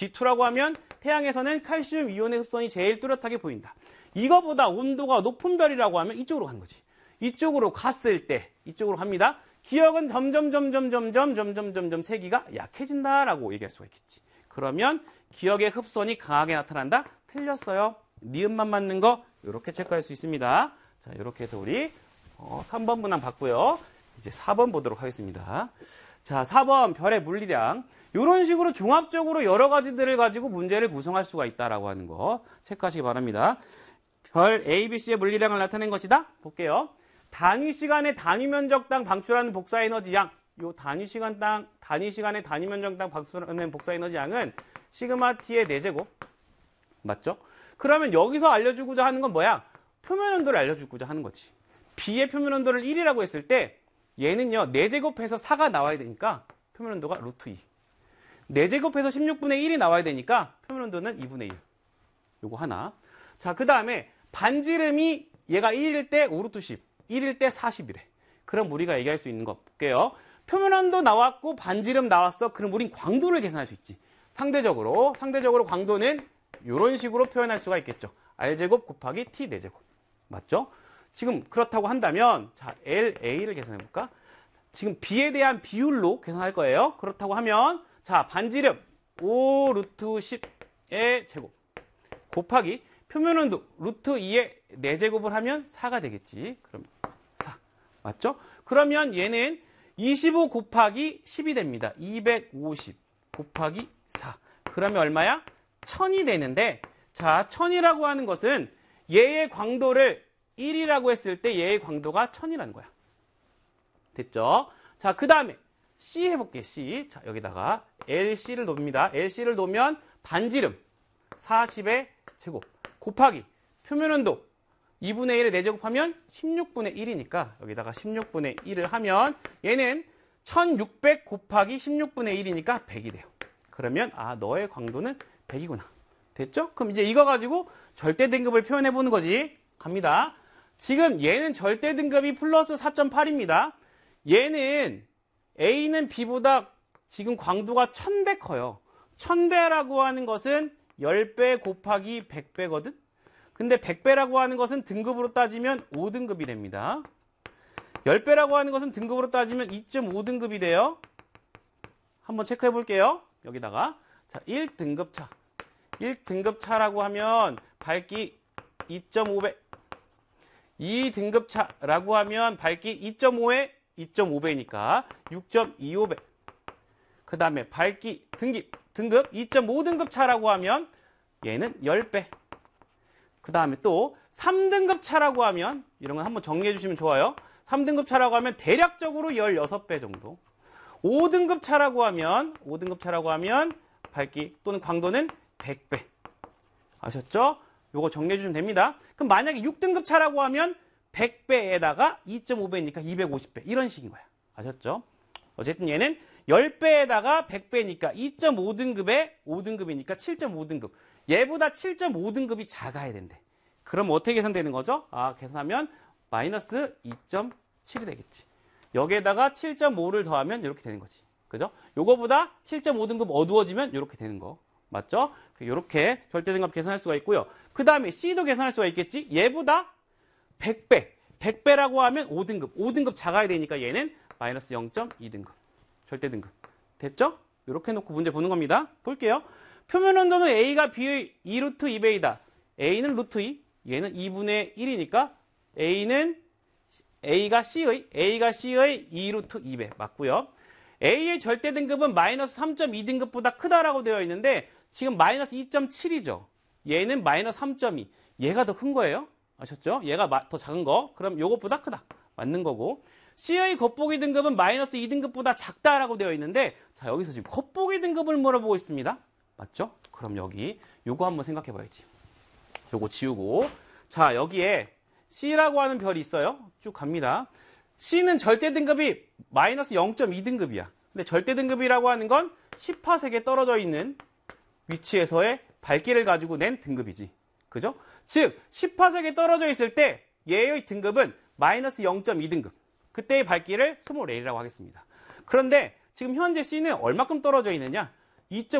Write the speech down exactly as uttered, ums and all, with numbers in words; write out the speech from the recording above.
지 투라고 하면 태양에서는 칼슘 이온의 흡선이 제일 뚜렷하게 보인다. 이거보다 온도가 높은 별이라고 하면 이쪽으로 가는 거지. 이쪽으로 갔을 때 이쪽으로 갑니다. 기억은 점점 점점 점점 점점 점점 세기가 약해진다라고 얘기할 수가 있겠지. 그러면 기억의 흡선이 강하게 나타난다? 틀렸어요. 니은만 맞는 거 이렇게 체크할 수 있습니다. 자, 이렇게 해서 우리 어, 삼 번 문항 봤고요. 이제 사 번 보도록 하겠습니다. 자, 사 번 별의 물리량. 이런 식으로 종합적으로 여러 가지들을 가지고 문제를 구성할 수가 있다라고 하는 거 체크하시기 바랍니다. 별 A, B, C의 물리량을 나타낸 것이다. 볼게요. 단위 시간에 단위 면적당 방출하는 복사 에너지 양. 요 단위 시간 땅 단위 시간에 단위 면적당 방출하는 복사 에너지 양은 시그마 T의 네 제곱. 맞죠? 그러면 여기서 알려주고자 하는 건 뭐야? 표면 온도를 알려주고자 하는 거지. B의 표면 온도를 일이라고 했을 때 얘는요, 네 제곱해서 사가 나와야 되니까 표면 온도가 루트 이. 네 제곱해서 십육분의 일이 나와야 되니까 표면 온도는 이분의 일. 요거 하나. 자, 그 다음에 반지름이 얘가 일일 때 오 루트 십, 일일 때 사십이래. 그럼 우리가 얘기할 수 있는 거 볼게요. 표면 온도 나왔고 반지름 나왔어. 그럼 우린 광도를 계산할 수 있지. 상대적으로, 상대적으로 광도는 이런 식으로 표현할 수가 있겠죠. R제곱 곱하기 T 네 제곱. 맞죠? 지금 그렇다고 한다면 자, 엘에이를 계산해 볼까? 지금 B에 대한 비율로 계산할 거예요. 그렇다고 하면 자, 반지름 오 루트 십의 제곱 곱하기 표면 온도 루트 이의 네 제곱을 하면 사가 되겠지. 그럼 사. 맞죠? 그러면 얘는 이십오 곱하기 십이 됩니다. 이백오십 곱하기 사. 그러면 얼마야? 천이 되는데 자, 천이라고 하는 것은 얘의 광도를 일이라고 했을 때 얘의 광도가 천이라는 거야. 됐죠? 자, 그 다음에 C 해볼게. C. 자, 여기다가 엘씨를 놓습니다. 엘씨를 놓으면 반지름 사십의 제곱 곱하기 표면 온도 이분의 일에 네 제곱하면 십육분의 일이니까 여기다가 십육분의 일을 하면 얘는 천육백 곱하기 십육분의 일이니까 백이 돼요. 그러면 아, 너의 광도는 백이구나. 됐죠? 그럼 이제 이거 가지고 절대 등급을 표현해 보는 거지. 갑니다. 지금 얘는 절대 등급이 플러스 사 점 팔입니다. 얘는 A는 B보다 지금 광도가 천 배 커요. 천 배라고 하는 것은 십 배 곱하기 백 배거든? 근데 백 배라고 하는 것은 등급으로 따지면 오 등급이 됩니다. 십 배라고 하는 것은 등급으로 따지면 이 점 오 등급이 돼요. 한번 체크해 볼게요. 여기다가 자, 일 등급 차. 일 등급 차라고 하면 밝기 이 점 오 배. 이 등급 차라고 하면 밝기 이 점 오에 이 점 오 배니까 육 점 이오 배. 그 다음에 밝기 등급, 등급 이 점 오 등급 차라고 하면 얘는 십 배. 그 다음에 또 삼 등급 차라고 하면 이런 거 한번 정리해 주시면 좋아요. 삼 등급 차라고 하면 대략적으로 십육 배 정도. 오 등급 차라고 하면 오 등급 차라고 하면 밝기 또는 광도는 백 배. 아셨죠? 요거 정리해 주시면 됩니다. 그럼 만약에 육 등급 차라고 하면 백 배에다가 이 점 오 배니까 이백오십 배. 이런 식인 거야. 아셨죠? 어쨌든 얘는 십 배에다가 백 배니까 이 점 오 등급에 오 등급이니까 칠 점 오 등급. 얘보다 칠 점 오 등급이 작아야 된대. 그럼 어떻게 계산되는 거죠? 아, 계산하면 마이너스 이 점 칠이 되겠지. 여기에다가 칠 점 오를 더하면 이렇게 되는 거지. 그죠? 요거보다 칠 점 오 등급 어두워지면 이렇게 되는 거. 맞죠? 이렇게 절대등급 계산할 수가 있고요. 그 다음에 C도 계산할 수가 있겠지. 얘보다 백 배. 백 배라고 하면 오 등급. 오 등급 작아야 되니까 얘는 마이너스 영 점 이 등급. 절대등급. 됐죠? 이렇게 놓고 문제 보는 겁니다. 볼게요. 표면 온도는 A가 B의 이 루트 이 배이다. A는 루트 이, 얘는 이분의 일이니까 A는 A가 C의 A가 C의 이 루트 이 배 맞고요. A의 절대 등급은 마이너스 삼 점 이 등급보다 크다라고 되어 있는데 지금 마이너스 이 점 칠이죠. 얘는 마이너스 삼 점 이. 얘가 더 큰 거예요. 아셨죠? 얘가 더 작은 거. 그럼 요것보다 크다. 맞는 거고. C의 겉보기 등급은 마이너스 이 등급보다 작다라고 되어 있는데 자, 여기서 지금 겉보기 등급을 물어보고 있습니다. 맞죠? 그럼 여기 요거 한번 생각해 봐야지. 요거 지우고 자, 여기에 C라고 하는 별이 있어요. 쭉 갑니다. C는 절대 등급이 마이너스 영 점 이 등급이야. 근데 절대 등급이라고 하는 건 십 파섹에 떨어져 있는 위치에서의 밝기를 가지고 낸 등급이지. 그죠? 즉, 십 파섹에 떨어져 있을 때 얘의 등급은 마이너스 영 점 이 등급. 그때의 밝기를 스몰 A라고 하겠습니다. 그런데 지금 현재 C는 얼마큼 떨어져 있느냐? 이 점